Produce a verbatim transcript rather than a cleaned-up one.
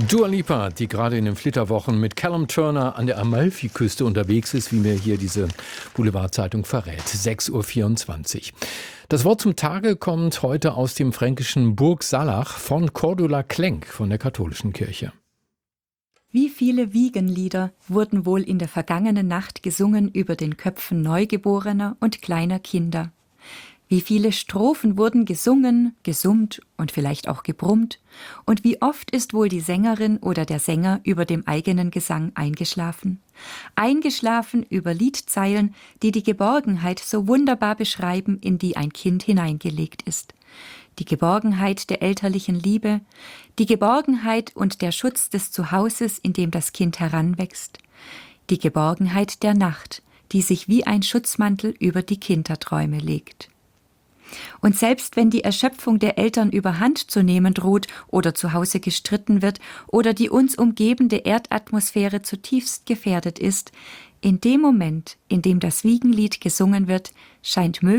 Dua Lipa, die gerade in den Flitterwochen mit Callum Turner an der Amalfiküste unterwegs ist, wie mir hier diese Boulevardzeitung verrät. sechs Uhr vierundzwanzig. Das Wort zum Tage kommt heute aus dem fränkischen Burg Sallach von Cordula Klenk von der katholischen Kirche. Wie viele Wiegenlieder wurden wohl in der vergangenen Nacht gesungen über den Köpfen Neugeborener und kleiner Kinder? Wie viele Strophen wurden gesungen, gesummt und vielleicht auch gebrummt? Und wie oft ist wohl die Sängerin oder der Sänger über dem eigenen Gesang eingeschlafen? Eingeschlafen über Liedzeilen, die die Geborgenheit so wunderbar beschreiben, in die ein Kind hineingelegt ist. Die Geborgenheit der elterlichen Liebe, die Geborgenheit und der Schutz des Zuhauses, in dem das Kind heranwächst, die Geborgenheit der Nacht, die sich wie ein Schutzmantel über die Kinderträume legt. Und selbst wenn die Erschöpfung der Eltern überhand zu nehmen droht oder zu Hause gestritten wird oder die uns umgebende Erdatmosphäre zutiefst gefährdet ist, in dem Moment, in dem das Wiegenlied gesungen wird, scheint möglich